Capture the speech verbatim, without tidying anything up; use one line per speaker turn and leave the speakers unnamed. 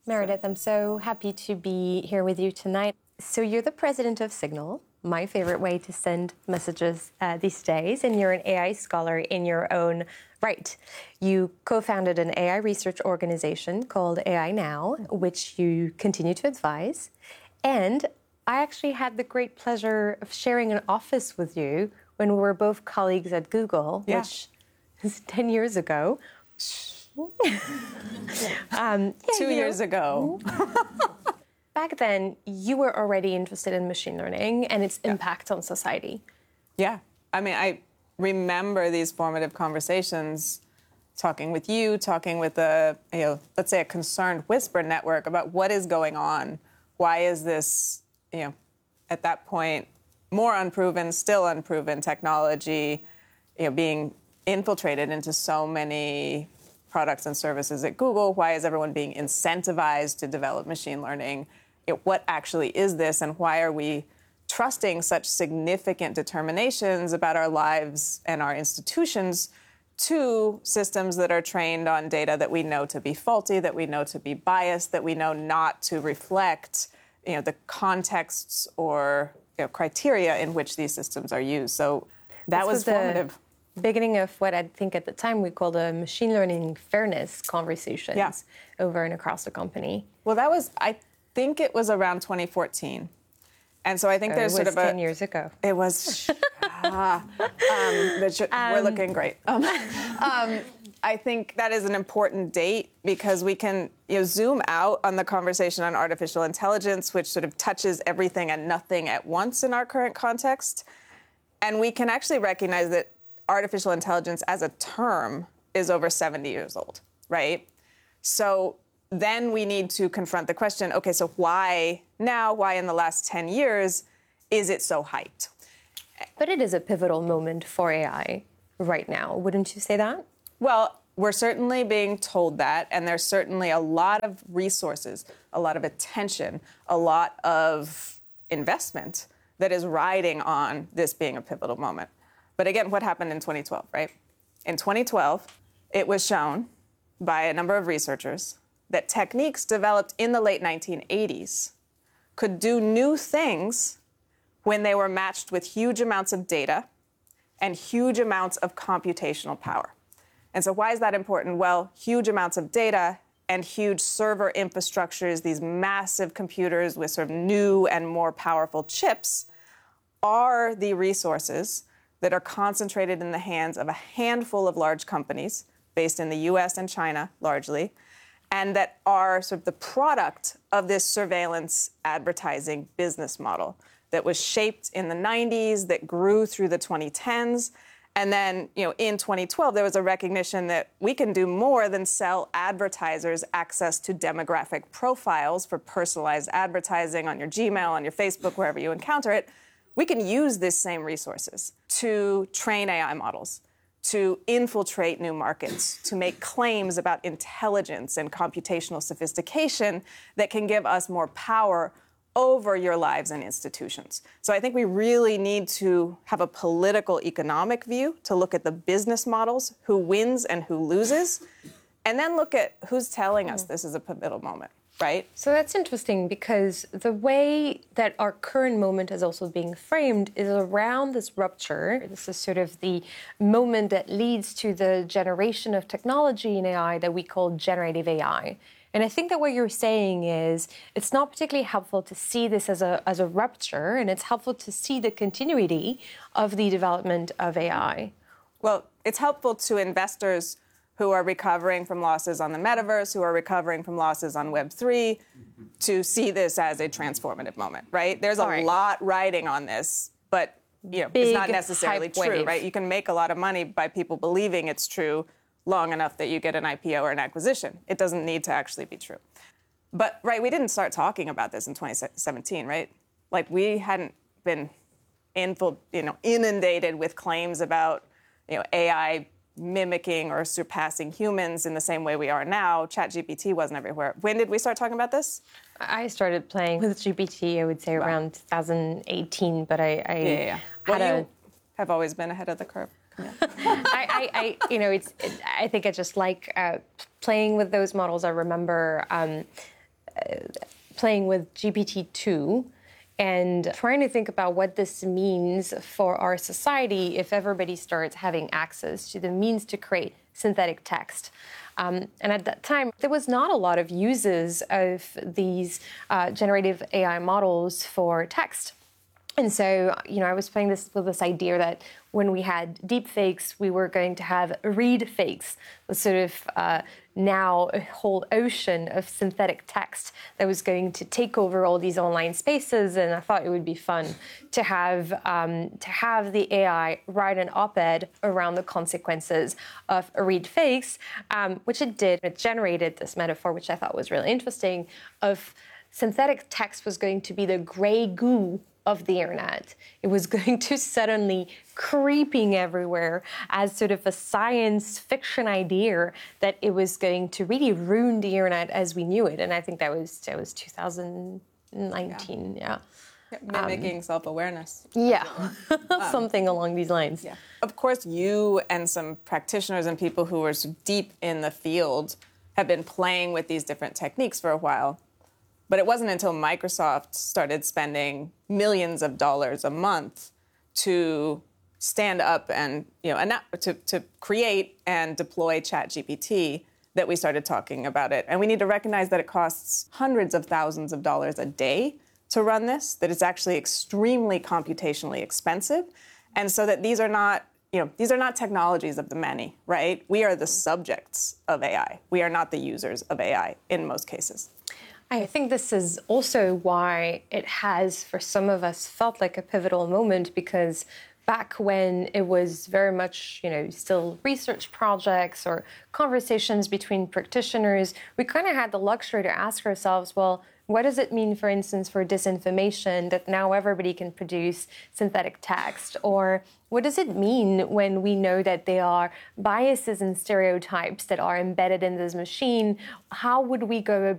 Meredith, I'm so happy to be here with you tonight. So you're the president of Signal, my favorite way to send messages uh, these days, and you're an A I scholar in your own right. You co-founded an A I research organization called A I Now, which you continue to advise. And I actually had the great pleasure of sharing an office with you when we were both colleagues at Google, yeah. which is ten years ago.
um, yeah, Two years know. ago.
Back then, you were already interested in machine learning and its yeah. impact on society.
Yeah. I mean, I remember these formative conversations, talking with you, talking with a, you know, let's say a concerned whisper network about what is going on. Why is this, you know, at that point, more unproven, still unproven technology, you know, being infiltrated into so many products and services at Google? Why is everyone being incentivized to develop machine learning? You know, what actually is this, and why are we trusting such significant determinations about our lives and our institutions to systems that are trained on data that we know to be faulty, that we know to be biased, that we know not to reflect, you know, the contexts or, you know, criteria in which these systems are used? So that this was, was formative.
Beginning of what I think at the time we called a machine learning fairness conversations yeah. over and across the company.
Well, that was, I think it was around twenty fourteen. And so I think
oh,
there's
it was
sort of a...
ten years ago.
It was... ah, um, but should, um, we're looking great. Um, um, I think that is an important date because we can, you know, zoom out on the conversation on artificial intelligence, which sort of touches everything and nothing at once in our current context. And we can actually recognize that artificial intelligence as a term is over seventy years old, right? So then we need to confront the question, okay, so why now, why in the last ten years is it so hyped?
But it is a pivotal moment for A I right now, wouldn't you say that?
Well, we're certainly being told that, and there's certainly a lot of resources, a lot of attention, a lot of investment that is riding on this being a pivotal moment. But again, what happened in twenty twelve, right? In twenty twelve, it was shown by a number of researchers that techniques developed in the late nineteen eighties could do new things when they were matched with huge amounts of data and huge amounts of computational power. And so why is that important? Well, huge amounts of data and huge server infrastructures, these massive computers with sort of new and more powerful chips, are the resources that are concentrated in the hands of a handful of large companies based in the U S and China largely, and that are sort of the product of this surveillance advertising business model that was shaped in the nineties, that grew through the twenty tens. And then, you know, in twenty twelve, there was a recognition that we can do more than sell advertisers access to demographic profiles for personalized advertising on your Gmail, on your Facebook, wherever you encounter it. We can use these same resources to train A I models, to infiltrate new markets, to make claims about intelligence and computational sophistication that can give us more power over your lives and institutions. So I think we really need to have a political economic view to look at the business models, who wins and who loses, and then look at who's telling us this is a pivotal moment. Right?
So that's interesting because the way that our current moment is also being framed is around this rupture. This is sort of the moment that leads to the generation of technology in A I that we call generative A I. And I think that what you're saying is it's not particularly helpful to see this as a, as a rupture, and it's helpful to see the continuity of the development of A I.
Well, it's helpful to investors who are recovering from losses on the metaverse, who are recovering from losses on Web three, to see this as a transformative moment, right? There's a right. lot riding on this, but you know,
Big
it's not necessarily true,
wave.
right? You can make a lot of money by people believing it's true long enough that you get an I P O or an acquisition. It doesn't need to actually be true. But, right, we didn't start talking about this in twenty seventeen, right? Like, we hadn't been infil- you know, inundated with claims about, you know, A I mimicking or surpassing humans in the same way we are now. ChatGPT wasn't everywhere. When did we start talking about this?
I started playing with G P T, I would say, wow. around two thousand eighteen, but I, I
yeah, yeah, yeah.
had
well,
a...
you have always been ahead of the curve. Yeah.
I, I, I, you know, it's. It, I think I just like uh, playing with those models. I remember um, playing with G P T two and trying to think about what this means for our society if everybody starts having access to the means to create synthetic text. Um, and at that time, there was not a lot of uses of these uh, generative A I models for text. And so, you know, I was playing this with this idea that when we had deep fakes, we were going to have read fakes, the sort of uh, now a whole ocean of synthetic text that was going to take over all these online spaces. And I thought it would be fun to have um, to have the A I write an op-ed around the consequences of read fakes, um, which it did. It generated this metaphor, which I thought was really interesting, of synthetic text was going to be the gray goo of the internet. It was going to suddenly creeping everywhere as sort of a science fiction idea that it was going to really ruin the internet as we knew it. And I think that was that was two thousand nineteen. Yeah.
yeah. Mimicking um, self-awareness.
Yeah, something along these lines.
Yeah. Of course, you and some practitioners and people who are deep in the field have been playing with these different techniques for a while. But it wasn't until Microsoft started spending millions of dollars a month to stand up and, you know, and to, to create and deploy ChatGPT that we started talking about it. And we need to recognize that it costs hundreds of thousands of dollars a day to run this, that it's actually extremely computationally expensive. And so that these are not, you know, these are not technologies of the many, right? We are the subjects of A I. We are not the users of A I in most cases.
I think this is also why it has, for some of us, felt like a pivotal moment, because back when it was very much, you know, still research projects or conversations between practitioners, we kind of had the luxury to ask ourselves, well, what does it mean, for instance, for disinformation that now everybody can produce synthetic text? Or what does it mean when we know that there are biases and stereotypes that are embedded in this machine? How would we go